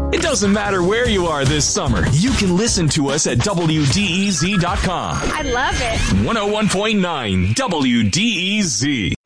It doesn't matter where you are this summer. You can listen to us at WDEZ.com. I love it. 101.9 WDEZ.